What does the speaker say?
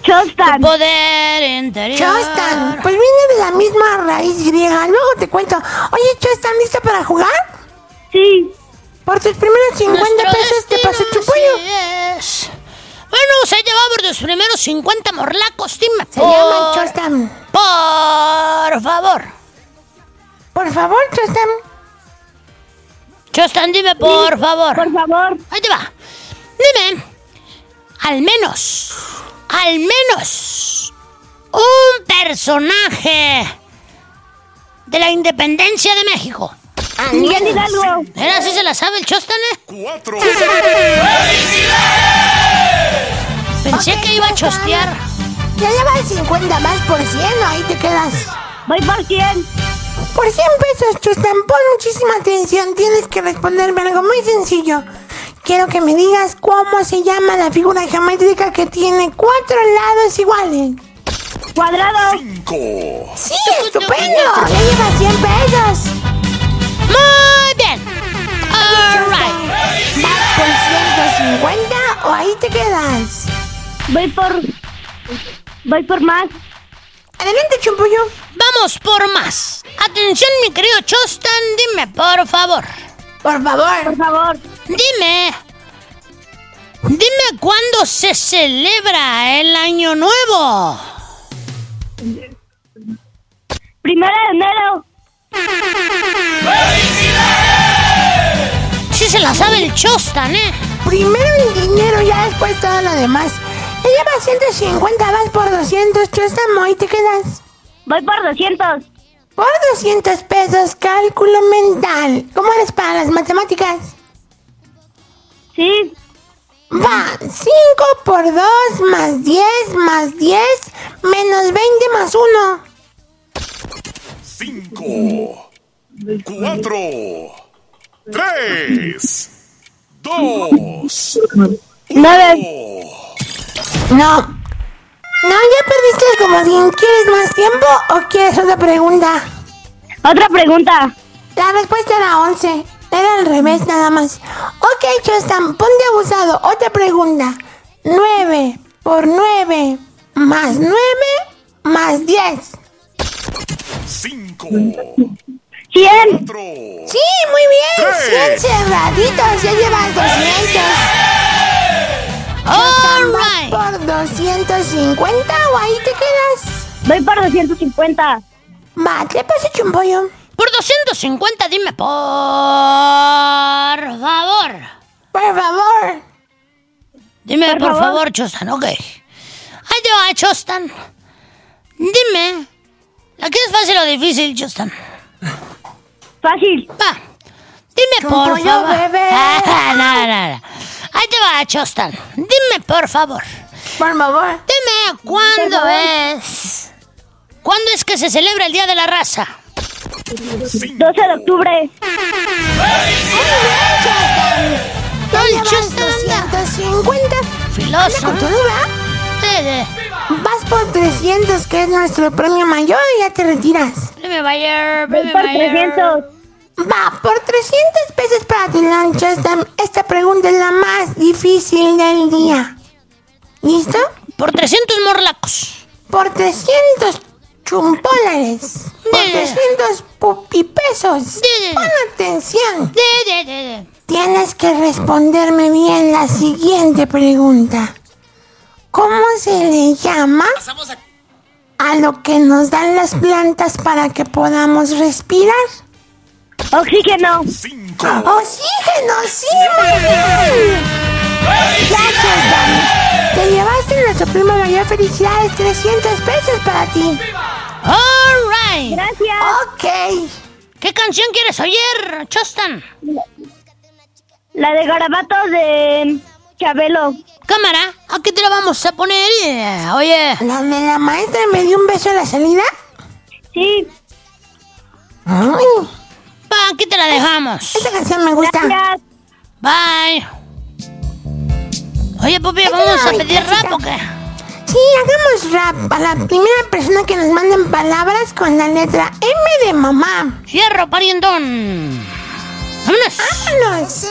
Chostan. Tu poder interior. Chostan, pues viene de la misma raíz griega. Luego te cuento. Oye, Chostan, ¿listo para jugar? Sí. Por tus primeros 50 pesos te paso Chumpollo. Así es. Bueno, se ha llevado por tus primeros 50 morlacos, dime. Se llama Chostan. Por favor. Por favor, Chostan. Chostan, dime por favor. Por favor. Ahí te va. Dime, al menos, un personaje de la independencia de México. Miguel Hidalgo. ¿Era así se la sabe el Chostan, 4. Pensé que iba a chostear. Ya llevas 50 más por 100, ahí te quedas. Voy por 100. Por 100 pesos, Chostan, pon muchísima atención. Tienes que responderme algo muy sencillo. Quiero que me digas cómo se llama la figura geométrica que tiene 4 lados iguales. Cuadrado. 5. ¡Sí, estupendo! Ya llevas 100 pesos. Muy bien. All right. ¿Vas por 150 o ahí te quedas? Voy por más. Adelante, Chumpollo. Vamos por más. Atención, mi querido Chostan, dime, por favor. Por favor. Por favor. Dime cuándo se celebra el Año Nuevo. 1 de enero. Sí se la sabe el Chostan, Primero el dinero, ya después todo lo demás. Ya llevas 150, vas por 200, Chostan, ahí te quedas. Voy por 200. Por 200 pesos, cálculo mental. ¿Cómo eres para las matemáticas? Sí. Va, 5 por 2 más 10 menos 20 más 1. 5. 4. 3. 2. 9. No. No, ya perdiste el comodín. ¿Quieres más tiempo o quieres otra pregunta? Otra pregunta. La respuesta era 11. Era al revés nada más. Ok, Chostan, ponte abusado. Otra pregunta. 9 por 9 más 9 más 10. 5. 100. 4. Sí, muy bien. 100 cerraditos. Ya llevas 200. All right. ¿Por 250 o ahí te quedas? Voy por 250. Va, ¿qué pasa, Chumpollo? Por 250, dime, por favor. Por favor. Dime, Por por favor. favor, Chostan, ok. Ahí te va, Chostan. Dime, ¿la quieres fácil o difícil, Chostan? Fácil. Va, dime, por Chumpollo, favor. bebé. No. Ahí te va, Chostan. Dime, por favor. Por favor. Dime, ¿cuándo es que se celebra el Día de la Raza? 12 de octubre. Ya Ay, llevas Chostan. 250. Filoso. Con todo, ¿verdad? Vas por 300, que es nuestro premio mayor, y ya te retiras. Dime, Bayer. Voy por 300. Va, por 300 pesos para tu lunch. Esta pregunta es la más difícil del día. ¿Listo? Por 300 morlacos. Por 300 chumpólares. Por 300 pupipesos. Pon atención. Tienes que responderme bien la siguiente pregunta. ¿Cómo se le llama a lo que nos dan las plantas para que podamos respirar? Oxígeno. 5. ¡Oxígeno! ¡Sí, muy bien! Ya, Chostan, te llevaste nuestro premio mayor. Felicidades, 300 pesos para ti. All right. Gracias. Ok. ¿Qué canción quieres oír, Chostan? La de Garabatos de Chabelo. Cámara, aquí te la vamos a poner. Oye. ¿La de la maestra me dio un beso a la salida? Sí. Ay, Va, aquí te la dejamos. esa canción me gusta. Gracias. Bye. Oye, Pupi, ¿vamos a pedir rap o qué? Sí, hagamos rap a la primera persona que nos manden palabras con la letra M de mamá. Fierro, parientón. Vámonos. ¡Vámonos!